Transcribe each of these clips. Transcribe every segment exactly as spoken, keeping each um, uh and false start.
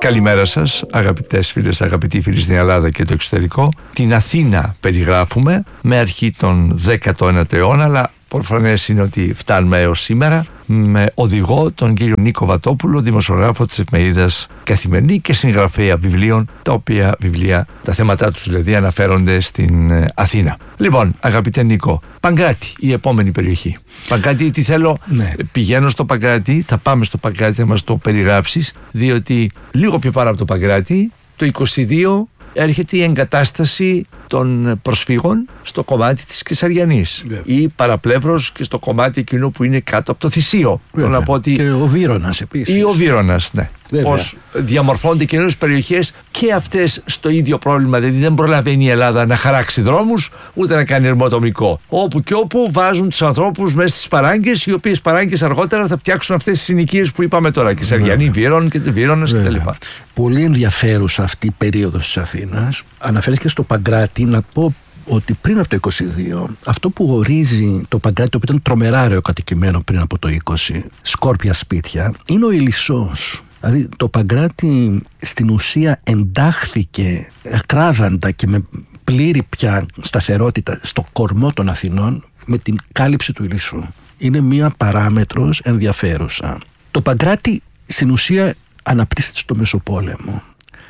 Καλημέρα σας, αγαπητές φίλες, αγαπητοί φίλοι στην Ελλάδα και το εξωτερικό. Την Αθήνα περιγράφουμε με αρχή τον δέκατο ένατο αιώνα, αλλά προφανές είναι ότι φτάνουμε έως σήμερα, με οδηγό τον κύριο Νίκο Βατόπουλο, δημοσιογράφο της εφημερίδας Καθημερινή και συγγραφέα βιβλίων, τα οποία βιβλία, τα θέματα τους δηλαδή, αναφέρονται στην Αθήνα. Λοιπόν, αγαπητέ Νίκο, Παγκράτη, η επόμενη περιοχή. Παγκράτη, τι θέλω, ναι. Πηγαίνω στο Παγκράτη, θα πάμε στο Παγκράτη, θα μας το περιγράψεις, διότι λίγο πιο πάνω από το Παγκράτη, το είκοσι δύο, έρχεται η εγκατάσταση των προσφύγων στο κομμάτι της Κεσαριανής ή παραπλεύρως και στο κομμάτι εκείνο που είναι κάτω από το Θησίο. Να πω ότι... Και ο Βύρωνας επίσης. Ή ο Βύρωνας, ναι. Βέβαια. Πώς διαμορφώνονται καινούριες περιοχές και αυτές στο ίδιο πρόβλημα. Δηλαδή δεν προλαβαίνει η Ελλάδα να χαράξει δρόμους ούτε να κάνει ερμοτομικό. Όπου και όπου βάζουν τους ανθρώπους μέσα στις παράγκες, οι οποίες παράγκες αργότερα θα φτιάξουν αυτές τις συνοικίες που είπαμε τώρα. Κεσαριανή, Βύρων και Βύρωνας κτλ. Πολύ ενδιαφέρουσα αυτή η περίοδος της Αθήνας. Αναφέρθηκε στο Παγκράτη. Να πω ότι πριν από το είκοσι δύο, αυτό που ορίζει το Παγκράτη, το οποίο ήταν τρομερά ρεοκατοικημένο πριν από το είκοσι, σκόρπια σπίτια, είναι ο Ηλισσός. Δηλαδή το Παγκράτη στην ουσία εντάχθηκε ακράδαντα και με πλήρη πια σταθερότητα στο κορμό των Αθηνών με την κάλυψη του Ηλισσού. Είναι μία παράμετρος ενδιαφέρουσα. Το Παγκράτη στην ουσία αναπτύσσεται στο Μεσοπόλεμο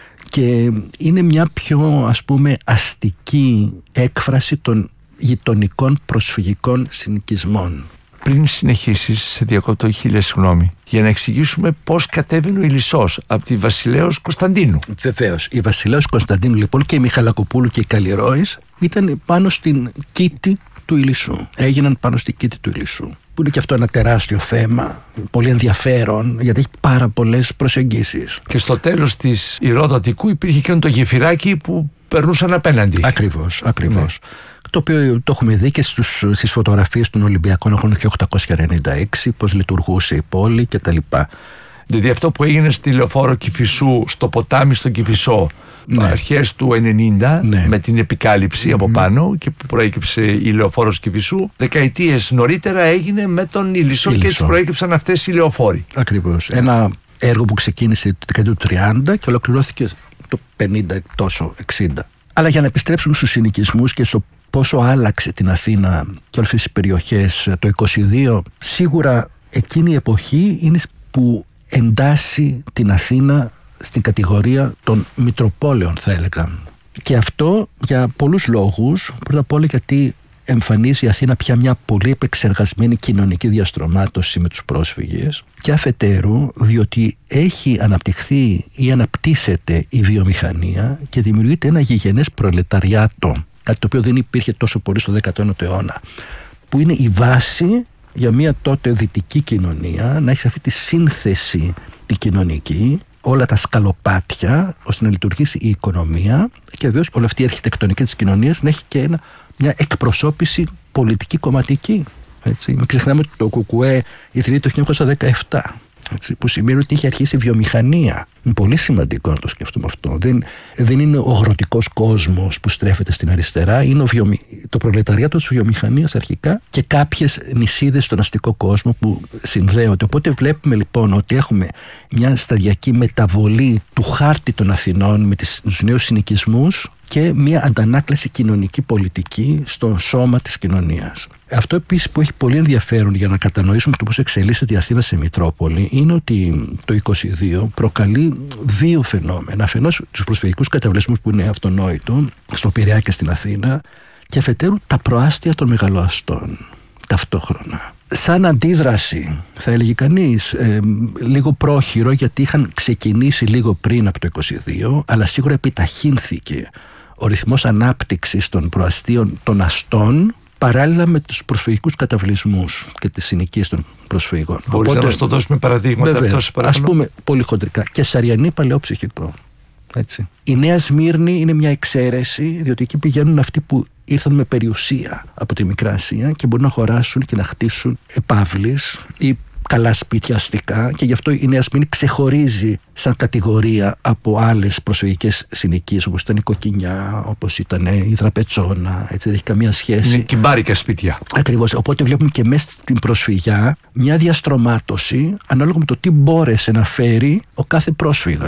και είναι μια πιο, ας πούμε, αστική έκφραση των γειτονικών προσφυγικών συνοικισμών. Πριν συνεχίσεις, σε διακόπτω, χίλια συγγνώμη, για να εξηγήσουμε πώς κατέβαινε ο Ηλισσός από τη Βασιλέως Κωνσταντίνου. Βεβαίως. Η Βασιλέως Κωνσταντίνου λοιπόν και η Μιχαλακοπούλου και η Καλλιρόης ήταν πάνω στην κήτη του Ηλισσού. Έγιναν πάνω στην κήτη του Ηλισσού. Που είναι και αυτό ένα τεράστιο θέμα, πολύ ενδιαφέρον, γιατί έχει πάρα πολλές προσεγγίσεις. Και στο τέλος της Ηροδοτικού υπήρχε και το γεφυράκι που περνούσαν απέναντι. Ακριβώς, ακριβώς. Ναι. Το οποίο το έχουμε δει και στους, στις φωτογραφίες των Ολυμπιακών του χίλια οκτακόσια ενενήντα έξι, πώς λειτουργούσε η πόλη κτλ. Δηλαδή αυτό που έγινε στη λεωφόρο Κηφισού, στο ποτάμι στον Κηφισό, ναι. αρχές του ενενήντα, ναι. με την επικάλυψη mm-hmm. από πάνω και που προέκυψε η λεωφόρος Κηφισού, δεκαετίες νωρίτερα έγινε με τον Ηλισσό και έτσι προέκυψαν αυτές οι λεωφόροι. Ακριβώς. Ένα έργο που ξεκίνησε το δεκαετία του τριάντα και ολοκληρώθηκε το πενήντα, τόσο εξήντα. Αλλά για να επιστρέψουμε στους συνοικισμούς και στο πόσο άλλαξε την Αθήνα και όλες τις περιοχές το είκοσι δύο, σίγουρα εκείνη η εποχή είναι που εντάσσει την Αθήνα στην κατηγορία των Μητροπόλεων, θα έλεγα. Και αυτό για πολλούς λόγους. Πρώτα απ' όλα γιατί εμφανίζει η Αθήνα πια μια πολύ επεξεργασμένη κοινωνική διαστρωμάτωση με τους πρόσφυγες, και αφετέρου διότι έχει αναπτυχθεί ή αναπτύσσεται η βιομηχανία και δημιουργείται ένα γηγενές προλεταριάτο, κάτι το οποίο δεν υπήρχε τόσο πολύ στο δέκατο ένατο αιώνα, που είναι η βάση για μια τότε δυτική κοινωνία να έχει αυτή τη σύνθεση τη κοινωνική, όλα τα σκαλοπάτια, ώστε να λειτουργήσει η οικονομία και βεβαίως όλη αυτή η αρχιτεκτονική της κοινωνίας να έχει και ένα, μια εκπροσώπηση πολιτική κομματική. Έτσι. Μην ξεχνάμε ότι το Κουκουέ ιδρύεται το χίλια εννιακόσια δεκαεπτά. Έτσι, που σημαίνει ότι είχε αρχίσει η βιομηχανία. Είναι πολύ σημαντικό να το σκεφτούμε αυτό. Δεν, δεν είναι ο αγροτικός κόσμος που στρέφεται στην αριστερά, είναι ο βιομη... το προλεταριάτο της βιομηχανίας αρχικά και κάποιες νησίδες στον αστικό κόσμο που συνδέονται. Οπότε βλέπουμε λοιπόν ότι έχουμε μια σταδιακή μεταβολή του χάρτη των Αθηνών με τις, τους νέους συνοικισμούς και μια αντανάκλαση κοινωνική πολιτική στο σώμα της κοινωνίας. Αυτό επίσης που έχει πολύ ενδιαφέρον για να κατανοήσουμε το πώς εξελίσσεται η Αθήνα σε Μητρόπολη είναι ότι το είκοσι δύο προκαλεί δύο φαινόμενα. Αφενός τους προσφυγικούς καταβλισμούς που είναι αυτονόητο στο Πειραιά και στην Αθήνα, και αφετέρου τα προάστια των μεγαλοαστών ταυτόχρονα. Σαν αντίδραση, θα έλεγε κανείς, ε, λίγο πρόχειρο, γιατί είχαν ξεκινήσει λίγο πριν από το είκοσι δύο, αλλά σίγουρα επιταχύνθηκε ο ρυθμός ανάπτυξης των προαστίων των αστών παράλληλα με τους προσφυγικούς καταβλισμούς και τις συνοικίες των προσφύγων. Μπορείς Οπότε, να μας το δώσουμε παραδείγματα? Βέβαια, αυτό, ας πούμε πολύ χοντρικά. Κεσαριανή παλαιόψυχικό. Έτσι. Η Νέα Σμύρνη είναι μια εξαίρεση, διότι εκεί πηγαίνουν αυτοί που ήρθαν με περιουσία από τη Μικρά Ασία και μπορούν να χωράσουν και να χτίσουν επαύλεις ή καλά σπίτια αστικά, και γι' αυτό η Νέα Σμύρνη ξεχωρίζει σαν κατηγορία από άλλες προσφυγικές συνοικίες, όπως ήταν η Κοκκινιά, όπως ήταν η Δραπετσόνα. Έτσι, δεν έχει καμία σχέση. Είναι κυμπάρικα σπίτια. Ακριβώς. Οπότε βλέπουμε και μέσα στην προσφυγιά μια διαστρωμάτωση ανάλογα με το τι μπόρεσε να φέρει ο κάθε πρόσφυγας.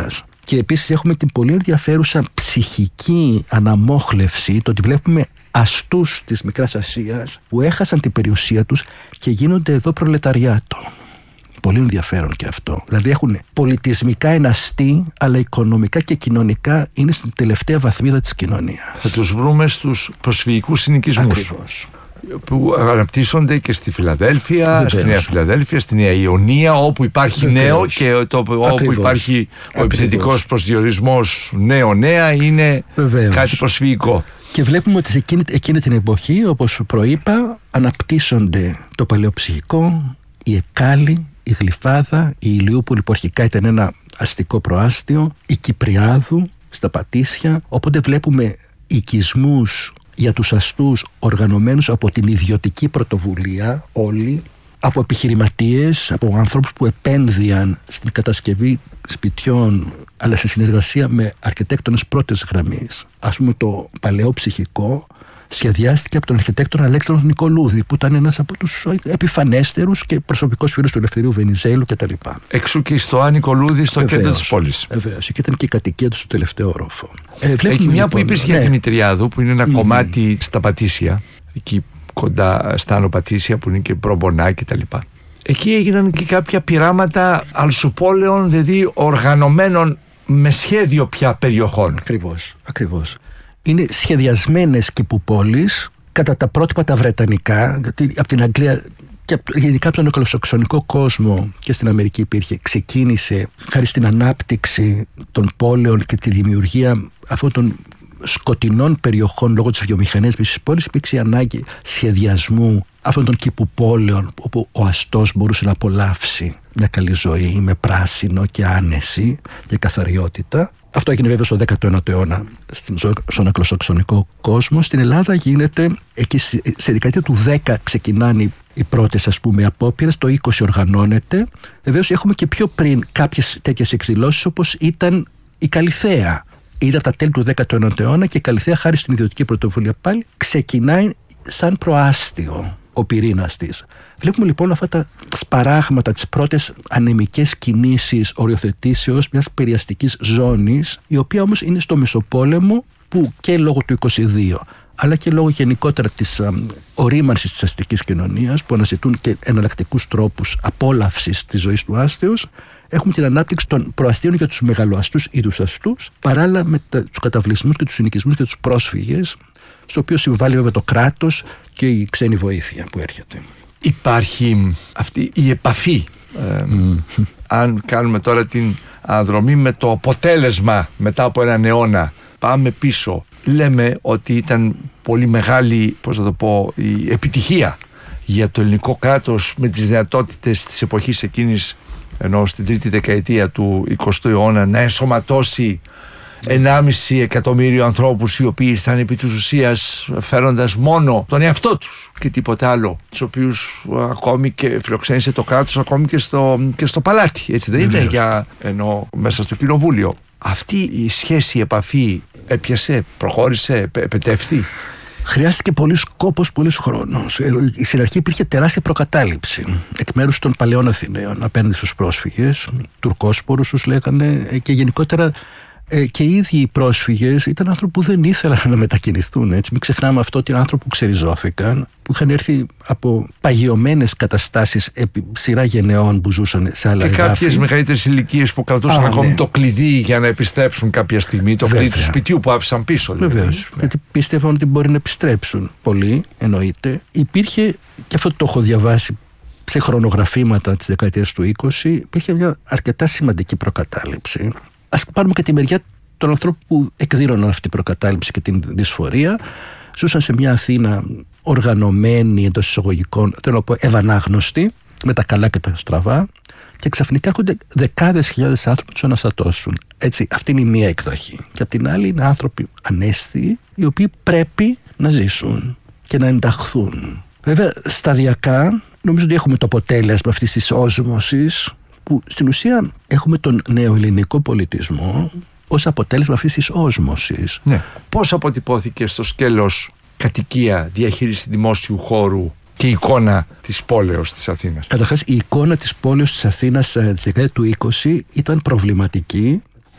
Και επίσης έχουμε την πολύ ενδιαφέρουσα ψυχική αναμόχλευση, το ότι βλέπουμε αστούς της Μικράς Ασίας που έχασαν την περιουσία τους και γίνονται εδώ προλεταριάτο. Πολύ ενδιαφέρον και αυτό. Δηλαδή έχουν πολιτισμικά ένα αστεί, αλλά οικονομικά και κοινωνικά είναι στην τελευταία βαθμίδα της κοινωνίας. Θα τους βρούμε στους προσφυγικούς συνοικισμούς. Ακριβώς. Που αναπτύσσονται και στη Φιλαδέλφια, Βεβαίως. στη Νέα Φιλαδέλφια, στη Νέα Ιωνία, όπου υπάρχει Βεβαίως. νέο και το, όπου υπάρχει ο επιθετικός προσδιορισμός νέο-νέα είναι Βεβαίως. κάτι προσφυγικό. Και βλέπουμε ότι σε εκείνη, εκείνη την εποχή, όπως προείπα, αναπτύσσονται το παλαιοψυχικό, η Εκάλη, η Γλυφάδα, η Ηλιούπολη που αρχικά ήταν ένα αστικό προάστιο, η Κυπριάδου στα Πατήσια, οπότε βλέπουμε οικισμούς για τους αστούς οργανωμένους από την ιδιωτική πρωτοβουλία όλοι, από επιχειρηματίες, από ανθρώπους που επένδυαν στην κατασκευή σπιτιών αλλά σε συνεργασία με αρχιτέκτονες πρώτης γραμμής. Ας πούμε το παλαιό ψυχικό σχεδιάστηκε από τον αρχιτέκτονα Αλέξανδρο Νικολούδη που ήταν ένας από τους επιφανέστερους και προσωπικός φίλος του Ελευθερίου Βενιζέλου κτλ. Εξού και στο Νικολούδη στο Βεβαίως, κέντρο της πόλης. Βεβαίως, και ήταν και η κατοικία του στο τελευταίο όροφο. Ε, Εκεί μια λοιπόν, που είπες ναι. για Δημητριάδου, που είναι ένα Mm. κομμάτι στα Πατήσια, εκεί κοντά στα Άνω Πατήσια που είναι και Προμπονά και τα λοιπά. Εκεί έγιναν και κάποια πειράματα αλσουπόλεων, δηλαδή οργανωμένων με σχέδιο πια περιοχών. Ακριβώς, ακριβώς. Είναι σχεδιασμένες κηπουπόλεις κατά τα πρότυπα τα βρετανικά, γιατί από την Αγγλία και γενικά από τον αγγλοσαξονικό κόσμο και στην Αμερική υπήρχε, ξεκίνησε χάρη στην ανάπτυξη των πόλεων και τη δημιουργία αυτών των σκοτεινών περιοχών λόγω της βιομηχανίας της πόλης, υπήρξε η ανάγκη σχεδιασμού αυτών των κηπουπόλεων όπου ο αστός μπορούσε να απολαύσει μια καλή ζωή με πράσινο και άνεση και καθαριότητα. Αυτό έγινε βέβαια στο δέκατο ένατο αιώνα στον αγγλοσαξονικό κόσμο. Στην Ελλάδα γίνεται, εκεί σε δεκαετία του δέκα ξεκινάνε οι πρώτες ας πούμε απόπειρες, το είκοσι οργανώνεται. Βεβαίως έχουμε και πιο πριν κάποιες τέτοιες εκδηλώσεις όπως ήταν η Καλιθέα. Είδα από τα τέλη του δέκατου ένατου αιώνα και η Καλιθέα χάρη στην ιδιωτική πρωτοβουλία πάλι ξεκινάει σαν προάστιο ο πυρήνας της. Βλέπουμε λοιπόν αυτά τα σπαράγματα, τις πρώτες ανεμικές κινήσεις οριοθετήσεως μιας περιαστικής ζώνης, η οποία όμως είναι στο Μεσοπόλεμο που και λόγω του είκοσι δύο αλλά και λόγω γενικότερα της α, ορίμανσης της αστικής κοινωνίας που αναζητούν και εναλλακτικούς τρόπους απόλαυσης της ζωής του άστεως, έχουμε την ανάπτυξη των προαστίων για τους μεγαλοαστούς ή τους αστούς, παράλληλα με τα, τους καταβλισμούς και τους συνοικισμούς και τους πρόσφυγες, στο οποίο συμβάλλει βέβαια το κράτος και η ξένη βοήθεια που έρχεται. Υπάρχει αυτή η επαφή. Ε, mm. Αν κάνουμε τώρα την αναδρομή με το αποτέλεσμα μετά από έναν αιώνα, πάμε πίσω. Λέμε ότι ήταν πολύ μεγάλη, πώς θα το πω, η επιτυχία για το ελληνικό κράτος με τις δυνατότητες της εποχής εκείνης, ενώ στην τρίτη δεκαετία του εικοστού αιώνα, να ενσωματώσει ενάμιση εκατομμύριο ανθρώπους οι οποίοι ήρθαν επί της ουσίας φέροντας μόνο τον εαυτό τους και τίποτα άλλο, τους οποίους ακόμη και φιλοξένησε το κράτος ακόμη και στο, και στο παλάτι, έτσι δεν είναι, για, ενώ μέσα στο κοινοβούλιο. Αυτή η σχέση, η επαφή έπιασε, προχώρησε, επετεύθη? Χρειάστηκε πολύς κόπος, πολύς χρόνος. Στην αρχή υπήρχε τεράστια προκατάληψη εκ μέρους των παλαιών Αθηναίων απέναντι στους πρόσφυγες, Τουρκόσπορους τους λέγανε, και γενικότερα ε, και οι ίδιοι οι πρόσφυγες ήταν άνθρωποι που δεν ήθελαν να μετακινηθούν. Έτσι. Μην ξεχνάμε αυτό ότι είναι άνθρωποι που ξεριζώθηκαν, που είχαν έρθει από παγιωμένες καταστάσεις επί σειρά γενεών που ζούσαν σε άλλα εδάφη. Και κάποιες μεγαλύτερες ηλικίες που κρατούσαν Α, ακόμη ναι. το κλειδί για να επιστρέψουν κάποια στιγμή, το Βέβαια. κλειδί του σπιτιού που άφησαν πίσω. Δηλαδή. Βεβαίως. Ναι. Γιατί πίστευαν ότι μπορεί να επιστρέψουν. Πολλοί, εννοείται. Υπήρχε, και αυτό το έχω διαβάσει σε χρονογραφήματα της δεκαετίας του είκοσι, υπήρχε μια αρκετά σημαντική προκατάληψη. Ας πάρουμε και τη μεριά των ανθρώπων που εκδήλωναν αυτή την προκατάληψη και την δυσφορία. Ζούσαν σε μια Αθήνα οργανωμένη, εντός εισαγωγικών, θέλω να πω ευανάγνωστη, με τα καλά και τα στραβά, και ξαφνικά έρχονται δεκάδες χιλιάδες άνθρωποι που τους αναστατώσουν. Έτσι, αυτή είναι η μία εκδοχή. Και απ' την άλλη είναι άνθρωποι ανέστιοι, οι οποίοι πρέπει να ζήσουν και να ενταχθούν. Βέβαια, σταδιακά, νομίζω ότι έχουμε το αποτέλεσμα αυτής της όσμωσης, που στην ουσία έχουμε τον νεοελληνικό πολιτισμό ως αποτέλεσμα αυτής της όσμωσης. Ναι. Πώς αποτυπώθηκε στο σκέλος κατοικία, διαχείριση δημόσιου χώρου και η εικόνα της πόλεως της Αθήνας? Καταρχάς, η εικόνα της πόλεως της Αθήνας, καταρχάς, η εικόνα της πόλεως της Αθήνας ήταν προβληματική. Η εικόνα της πόλεως της Αθήνας της δεκαετίας του είκοσι ήταν προβληματική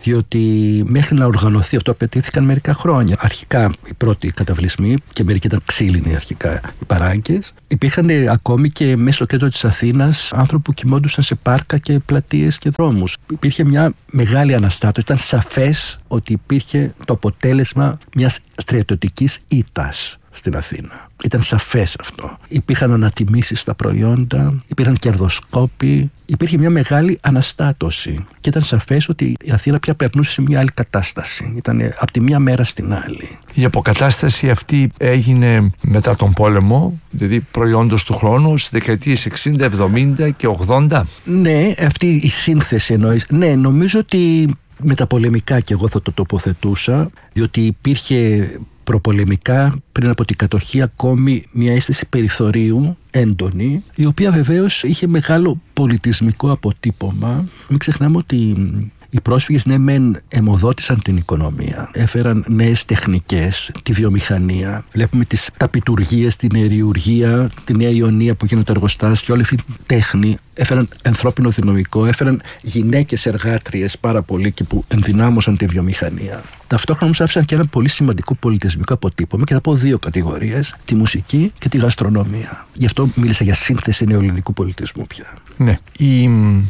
διότι μέχρι να οργανωθεί αυτό απαιτήθηκαν μερικά χρόνια. Αρχικά οι πρώτοι καταβλισμοί, και μερικοί ήταν ξύλινοι αρχικά οι παράγκες. Υπήρχαν ακόμη και μέσα στο κέντρο της Αθήνας άνθρωποι που κοιμόντουσαν σε πάρκα και πλατείες και δρόμους. Υπήρχε μια μεγάλη αναστάτωση. Ήταν σαφές ότι υπήρχε το αποτέλεσμα μιας στρατιωτικής ήττας στην Αθήνα. Ήταν σαφές αυτό. Υπήρχαν ανατιμήσεις στα προϊόντα, υπήρχαν κερδοσκόποι, υπήρχε μια μεγάλη αναστάτωση. Και ήταν σαφές ότι η Αθήνα πια περνούσε σε μια άλλη κατάσταση. Ήταν από τη μία μέρα στην άλλη. Η αποκατάσταση αυτή έγινε μετά τον πόλεμο, δηλαδή προϊόντος του χρόνου, στις δεκαετίες εξήντα, εβδομήντα και ογδόντα. Ναι, αυτή η σύνθεση εννοείς. Ναι, νομίζω ότι μεταπολεμικά και εγώ θα το τοποθετούσα, διότι υπήρχε προπολεμικά πριν από την κατοχή ακόμη μια αίσθηση περιθωρίου έντονη, η οποία βεβαίως είχε μεγάλο πολιτισμικό αποτύπωμα. Μην ξεχνάμε ότι οι πρόσφυγες ναι μεν αιμοδότησαν την οικονομία, έφεραν νέες τεχνικές, τη βιομηχανία. Βλέπουμε τις ταπιτουργίες, την αεριουργία, τη Νέα Ιωνία που γίνονται εργοστάσια, όλη αυτή τη τέχνη. Έφεραν ανθρώπινο δυναμικό, έφεραν γυναίκες εργάτριες πάρα πολύ και που ενδυνάμωσαν τη βιομηχανία. Ταυτόχρονα όμως άφησαν και ένα πολύ σημαντικό πολιτισμικό αποτύπωμα, και θα πω δύο κατηγορίες, τη μουσική και τη γαστρονομία. Γι' αυτό μίλησα για σύνθεση νεοελληνικού πολιτισμού πια. Ναι. Η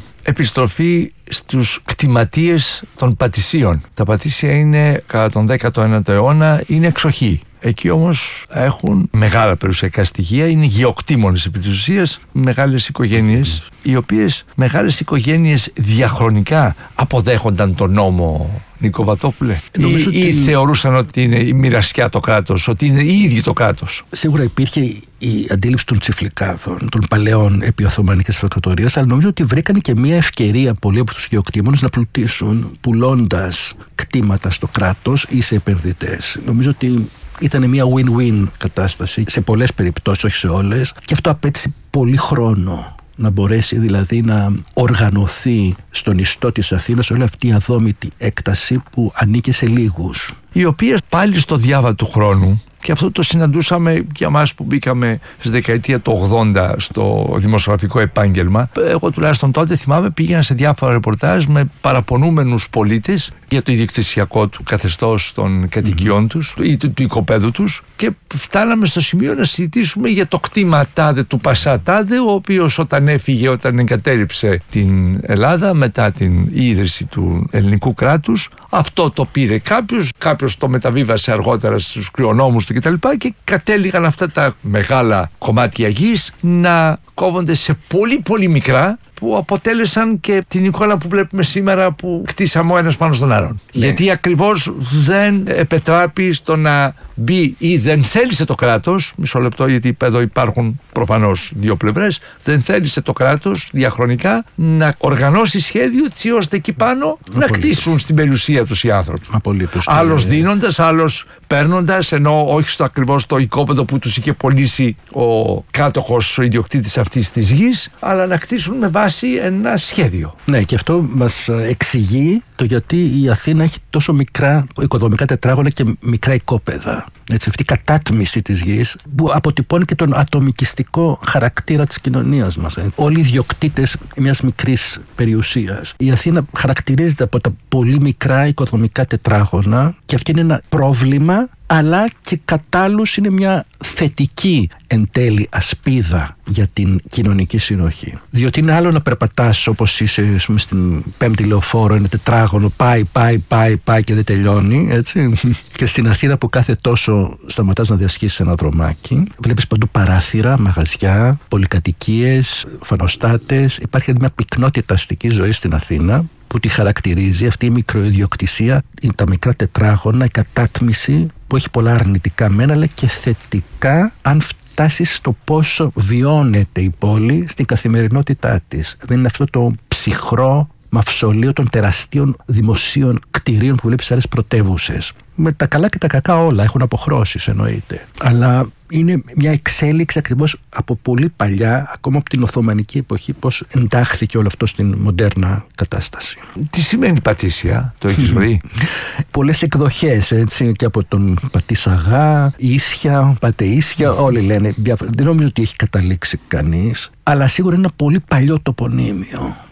επιστροφή στους κτηματίες των πατησίων. Τα πατήσια είναι κατά τον δέκατο ένατο αιώνα, είναι εξοχή. Εκεί όμως έχουν μεγάλα περιουσιακά στοιχεία, είναι γεωκτήμονες επί της ουσίας, μεγάλες οικογένειες, οι οποίες μεγάλες οικογένειες διαχρονικά αποδέχονταν τον νόμο, Νίκο Βατόπουλε, ή, ότι... ή θεωρούσαν ότι είναι η μοιρασιά το κράτος, ότι είναι οι ίδιοι το κράτος. Σίγουρα υπήρχε η αντίληψη των τσιφλικάδων, των παλαιών επί Οθωμανικής Αυτοκρατορίας, αλλά νομίζω ότι βρήκαν και μια ευκαιρία πολλοί από τους γεωκτήμονες να πλουτίσουν, πουλώντας κτήματα στο κράτος ή σε επενδυτές. Νομίζω ότι ήταν μια win-win κατάσταση σε πολλές περιπτώσεις, όχι σε όλες, και αυτό απέτησε πολύ χρόνο να μπορέσει δηλαδή να οργανωθεί στον ιστό της Αθήνας όλη αυτή η αδόμητη έκταση που ανήκε σε λίγους. Οι οποίες πάλι στο διάβα του χρόνου, και αυτό το συναντούσαμε για εμάς που μπήκαμε στη δεκαετία του ογδόντα στο δημοσιογραφικό επάγγελμα. Εγώ τουλάχιστον τότε θυμάμαι πήγαινα σε διάφορα ρεπορτάζ με παραπονούμενους πολίτες για το ιδιοκτησιακό του καθεστώς των κατοικιών mm-hmm. τους ή του, του οικοπαίδου τους, και φτάναμε στο σημείο να συζητήσουμε για το κτήμα τάδε του Πασά τάδε, ο οποίος όταν έφυγε, όταν εγκατέλειψε την Ελλάδα μετά την ίδρυση του ελληνικού κράτους, αυτό το πήρε κάποιος, κάποιος το μεταβίβασε αργότερα στους κληρονόμους του κτλ. Και κατέληγαν αυτά τα μεγάλα κομμάτια γης να κόβονται σε πολύ πολύ μικρά, που αποτέλεσαν και την εικόνα που βλέπουμε σήμερα που κτίσαμε ο ένας πάνω στον άλλον. Ναι. Γιατί ακριβώς δεν επετράπει στο να μπει, ή δεν θέλησε το κράτος, μισό λεπτό γιατί εδώ υπάρχουν προφανώς δύο πλευρές, δεν θέλησε το κράτος διαχρονικά να οργανώσει σχέδιο έτσι ώστε εκεί πάνω Απολύτως. να κτίσουν στην περιουσία τους οι άνθρωποι. Απολύτως. Άλλος δίνοντας, άλλος παίρνοντας, ενώ όχι στο ακριβώς το οικόπεδο που τους είχε πωλήσει ο κάτοχος, ο ιδιοκτήτης αυτής της γης, αλλά να κτίσουν με βάση ένα σχέδιο. Ναι, και αυτό μας εξηγεί το γιατί η Αθήνα έχει τόσο μικρά οικοδομικά τετράγωνα και μικρά οικόπεδα. Έτσι, αυτή η κατάτμιση της γης που αποτυπώνει και τον ατομικιστικό χαρακτήρα της κοινωνίας μας. Έτσι. Όλοι οι ιδιοκτήτες μιας μικρής περιουσίας. Η Αθήνα χαρακτηρίζεται από τα πολύ μικρά οικοδομικά τετράγωνα, και αυτό είναι ένα πρόβλημα, αλλά και κατ' άλλους είναι μια θετική εν τέλει ασπίδα για την κοινωνική συνοχή. Διότι είναι άλλο να περπατάς όπως είσαι πούμε, στην πέμπτη λεωφόρο, ένα τετράγωνο, πάει, πάει, πάει, πάει και δεν τελειώνει, έτσι. Και στην Αθήνα που κάθε τόσο σταματάς να διασχίσεις ένα δρομάκι, βλέπεις παντού παράθυρα, μαγαζιά, πολυκατοικίες, φανοστάτες. Υπάρχει μια πυκνότητα αστική ζωή στην Αθήνα που τη χαρακτηρίζει αυτή η μικροϊδιοκτησία, τα μικρά τετράγωνα, η κατάτμιση που έχει πολλά αρνητικά μένα, αλλά και θετικά αν φτάσεις στο πόσο βιώνεται η πόλη στην καθημερινότητά της. Δεν είναι αυτό το ψυχρό μαυσολείο των τεραστίων δημοσίων κτηρίων που βλέπεις σε άλλες πρωτεύουσες. Με τα καλά και τα κακά όλα έχουν αποχρώσεις εννοείται. Αλλά είναι μια εξέλιξη ακριβώς από πολύ παλιά, ακόμα από την Οθωμανική εποχή, πώς εντάχθηκε όλο αυτό στην μοντέρνα κατάσταση. Τι σημαίνει πατήσια, το έχεις βρει? Πολλές εκδοχές, έτσι, και από τον Πατήσαγά, Ίσια, Πατείσια, όλοι λένε. Δεν νομίζω ότι έχει καταλήξει κανείς, αλλά σίγουρα είναι ένα πολύ παλιό τοπονύμιο.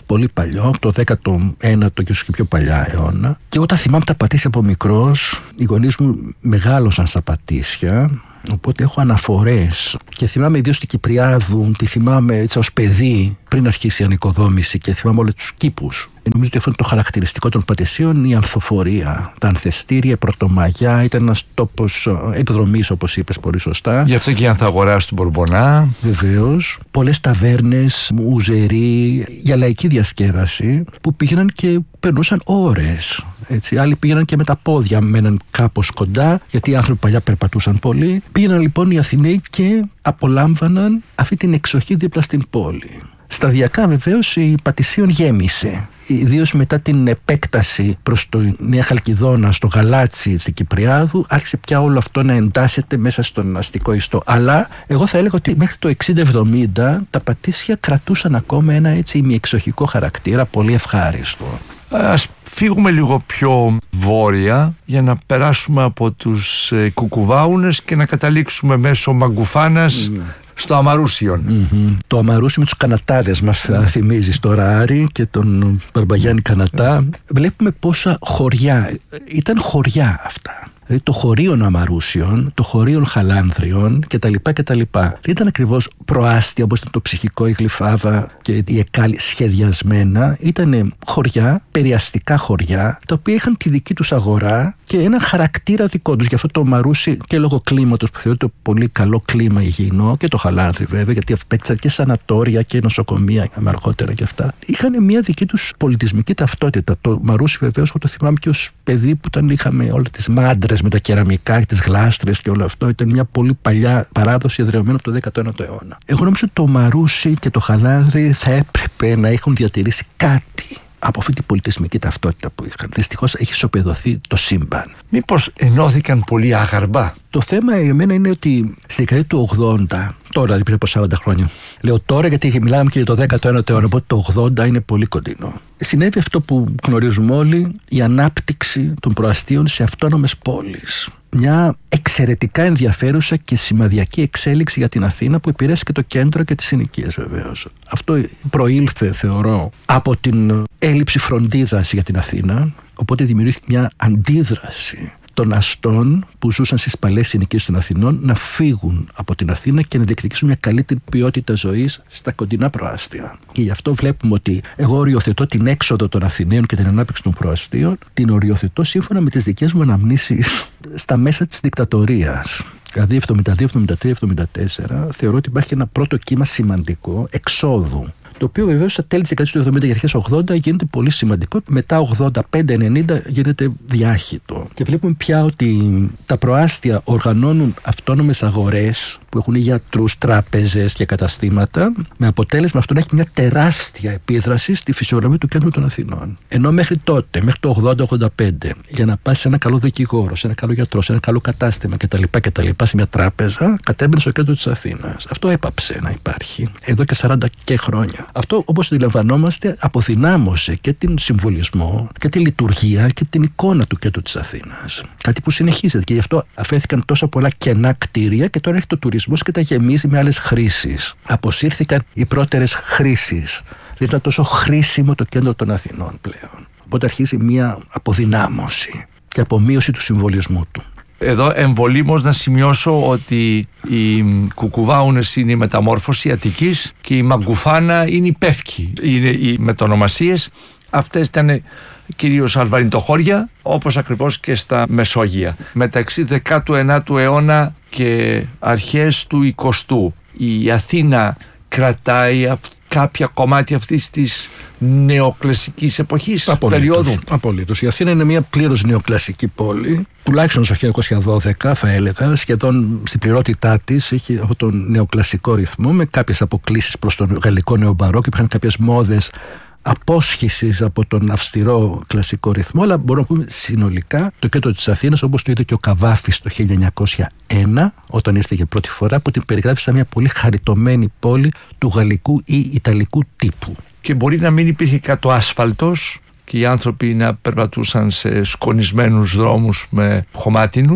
πολύ παλιό, το δέκατο ένατο και ίσως και πιο παλιά αιώνα. Και όταν θυμάμαι τα Πατήσια από μικρός, οι γονείς μου μεγάλωσαν στα Πατήσια. Οπότε έχω αναφορές και θυμάμαι ιδίως την Κυπριάδου, τη θυμάμαι έτσι ως παιδί πριν αρχίσει η ανοικοδόμηση και θυμάμαι όλους τους κήπους. Νομίζω ότι αυτό είναι το χαρακτηριστικό των Πατησίων, η ανθοφορία, τα ανθεστήρια, η Πρωτομαγιά, ήταν ένας τόπος εκδρομής όπως είπες πολύ σωστά. Γι' αυτό και η Ανθαγορά του Μπορμπονά. Βεβαίως. Πολλές ταβέρνες, ουζερί, για λαϊκή διασκέδαση που πήγαιναν και περνούσαν ώρες. Έτσι. Άλλοι πήγαιναν και με τα πόδια, μέναν κάπως κοντά, γιατί οι άνθρωποι παλιά περπατούσαν πολύ. Πήγαιναν λοιπόν οι Αθηναίοι και απολάμβαναν αυτή την εξοχή δίπλα στην πόλη. Σταδιακά βεβαίως η Πατησίων γέμισε, ιδίως μετά την επέκταση προς το Νέα Χαλκιδόνα, στο Γαλάτσι, στην Κυπριάδου, άρχισε πια όλο αυτό να εντάσσεται μέσα στον αστικό ιστό. Αλλά εγώ θα έλεγα ότι μέχρι το εξήντα εβδομήντα τα Πατήσια κρατούσαν ακόμα ένα έτσι ημιεξοχικό χαρακτήρα, πολύ ευχάριστο. Ας φύγουμε λίγο πιο βόρεια για να περάσουμε από τους ε, Κουκουβάουνες και να καταλήξουμε μέσω Μαγκουφάνας mm. στο Αμαρούσιον. Mm-hmm. Το Αμαρούσιον με τους Κανατάδες μας mm. θυμίζει τώρα Άρη και τον Μπαρμπαγιάννη Κανατά. Mm. Βλέπουμε πόσα χωριά, ήταν χωριά αυτά. Δηλαδή το χωρίον Αμαρούσιον, το χωρίον Χαλάνδριον κτλ. κτλ. Δεν ήταν ακριβώς προάστια όπως ήταν το Ψυχικό, η Γλυφάδα και η Εκάλη σχεδιασμένα. Ήταν χωριά, περιαστικά χωριά, τα οποία είχαν τη δική τους αγορά και ένα χαρακτήρα δικό τους. Γι' αυτό το Αμαρούσι και λόγω κλίματος που θεωρείται πολύ καλό κλίμα υγιεινό και το Χαλάνδρι βέβαια, γιατί απέκτησαν και σανατόρια και νοσοκομεία με αργότερα και αυτά. Είχαν μια δική τους πολιτισμική ταυτότητα. Το Μαρούσι βεβαίως, εγώ το θυμάμαι και ως παιδί που όταν είχαμε όλες τις μάντρες με τα κεραμικά, τις γλάστρες και όλο αυτό. Ήταν μια πολύ παλιά παράδοση εδραιωμένη από το δέκατο ένατο αιώνα. Εγώ νομίζω ότι το Μαρούσι και το Χαλάνδρι θα έπρεπε να έχουν διατηρήσει κάτι από αυτή την πολιτισμική ταυτότητα που είχαν. Δυστυχώς έχει ισοπεδωθεί το σύμπαν. Μήπως ενώθηκαν πολύ άγαρμπα? Το θέμα για μένα είναι ότι στη δεκαετία του ογδόντα, τώρα δηλαδή πριν από σαράντα χρόνια, λέω τώρα γιατί μιλάμε και για το δέκατο ένατο αιώνα, οπότε το ογδόντα είναι πολύ κοντινό. Συνέβη αυτό που γνωρίζουμε όλοι, η ανάπτυξη των προαστίων σε αυτόνομες πόλεις. Μια εξαιρετικά ενδιαφέρουσα και σημαδιακή εξέλιξη για την Αθήνα που επηρέασε και το κέντρο και τις συνοικίες βεβαίως. Αυτό προήλθε, θεωρώ, από την έλλειψη φροντίδας για την Αθήνα, οπότε δημιουργήθηκε μια αντίδραση των αστών που ζούσαν στις παλαιές συνοικίες των Αθηνών να φύγουν από την Αθήνα και να διεκδικήσουν μια καλύτερη ποιότητα ζωής στα κοντινά προάστια. Και γι' αυτό βλέπουμε ότι εγώ οριοθετώ την έξοδο των Αθηναίων και την ανάπτυξη των προαστίων, την οριοθετώ σύμφωνα με τις δικές μου αναμνήσεις στα μέσα της δικτατορίας. Δηλαδή εβδομήντα δύο, εβδομήντα τρία, εβδομήντα τέσσερα θεωρώ ότι υπάρχει ένα πρώτο κύμα σημαντικό εξόδου, το οποίο βεβαίως στα τέλη της δεκαετίας του εβδομήντα και αρχές ογδόντα γίνεται πολύ σημαντικό. Μετά ογδόντα πέντε ενενήντα γίνεται διάχυτο. Και βλέπουμε πια ότι τα προάστια οργανώνουν αυτόνομες αγορές που έχουν γιατρούς, τράπεζες και καταστήματα, με αποτέλεσμα αυτό να έχει μια τεράστια επίδραση στη φυσιογνωμία του κέντρου των Αθηνών. Ενώ μέχρι τότε, μέχρι το ογδόντα ογδόντα πέντε, για να πας σε ένα καλό δικηγόρο, σε ένα καλό γιατρό, σε ένα καλό κατάστημα κτλ. κτλ σε μια τράπεζα, κατέβαινε στο κέντρο της Αθήνας. Αυτό έπαψε να υπάρχει εδώ και σαράντα και χρόνια. Αυτό, όπως αντιλαμβανόμαστε, αποδυνάμωσε και την συμβολισμό και τη λειτουργία και την εικόνα του κέντρου της Αθήνας. Κάτι που συνεχίζεται και γι' αυτό αφέθηκαν τόσα πολλά κενά κτίρια και τώρα έχει το τουρισμός και τα γεμίζει με άλλες χρήσεις. Αποσύρθηκαν οι πρώτερες χρήσεις. Δεν ήταν τόσο χρήσιμο το κέντρο των Αθηνών πλέον. Οπότε αρχίζει μια αποδυνάμωση και απομείωση του συμβολισμού του. Εδώ εμβολήμως να σημειώσω ότι οι Κουκουβάουνες είναι η μεταμόρφωση Αττικής και η Μαγκουφάνα είναι η Πεύκη. Είναι οι μετονομασίες. Αυτές ήταν κυρίως αλβανιτοχώρια, όπως ακριβώς και στα Μεσόγεια. Μεταξύ δέκατου ενάτου αιώνα και αρχές του εικοστού η Αθήνα κρατάει αυτό, κάποια κομμάτια αυτής της νεοκλασικής εποχής, απολύτως, περίοδου. Απολύτως. Η Αθήνα είναι μια πλήρως νεοκλασική πόλη, τουλάχιστον στο χίλια εννιακόσια δώδεκα θα έλεγα, σχεδόν στην πληρότητά της έχει αυτόν τον νεοκλασικό ρυθμό, με κάποιες αποκλίσεις προς τον γαλλικό νεομπαρόκο, υπήρχαν κάποιες μόδες απόσχησης από τον αυστηρό κλασικό ρυθμό, αλλά μπορούμε να πούμε συνολικά το κέντρο της Αθήνας, όπως το είδε και ο Καβάφης το χίλια εννιακόσια ένα, όταν ήρθε για πρώτη φορά, που την περιγράφει σαν μια πολύ χαριτωμένη πόλη του γαλλικού ή ιταλικού τύπου. Και μπορεί να μην υπήρχε κάτω άσφαλτος και οι άνθρωποι να περπατούσαν σε σκονισμένους δρόμους με χωμάτινους,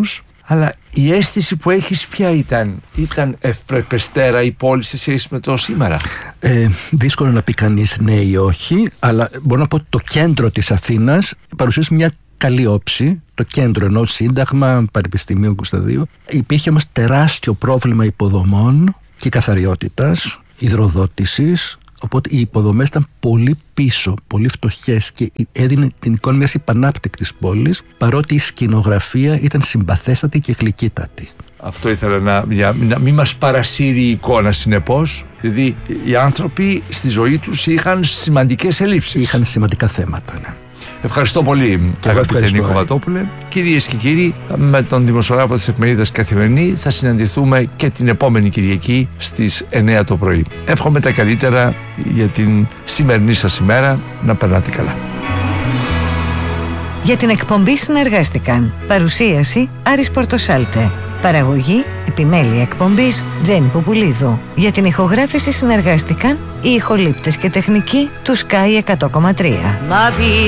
Αλλά η αίσθηση που έχεις ποια ήταν? Ήταν ευπρεπεστέρα η πόλη σε σχέση με το σήμερα? Ε, δύσκολο να πει κανείς ναι ή όχι, αλλά μπορώ να πω ότι το κέντρο της Αθήνας παρουσίασε μια καλή όψη. Το κέντρο, ενώ Σύνταγμα, Πανεπιστημίου Κωνσταντίου. Υπήρχε όμως τεράστιο πρόβλημα υποδομών και καθαριότητας, υδροδότησης. Οπότε οι υποδομές ήταν πολύ πίσω, πολύ φτωχές και έδινε την εικόνα μιας υπανάπτυκτης πόλης, παρότι η σκηνογραφία ήταν συμπαθέστατη και γλυκύτατη. Αυτό ήθελα να, για, να μην μας παρασύρει η εικόνα, συνεπώς. Δηλαδή οι άνθρωποι στη ζωή τους είχαν σημαντικές ελλείψεις. Είχαν σημαντικά θέματα, ναι. Ευχαριστώ πολύ, αγαπητέ Νίκο Βατόπουλε. Κυρίες και κύριοι, με τον δημοσιογράφο της εφημερίδας Καθημερινή θα συναντηθούμε και την επόμενη Κυριακή στις εννιά το πρωί. Εύχομαι τα καλύτερα για την σημερινή σας ημέρα. Να περνάτε καλά. Για την εκπομπή συνεργάστηκαν παρουσίαση Άρης Πορτοσάλτε, παραγωγή επιμέλεια εκπομπής Τζέννη Ποπουλίδου. Για την ηχογράφηση συνεργάστηκαν οι ηχολήπτες και τεχνικοί του Sky εκατό κόμμα τρία.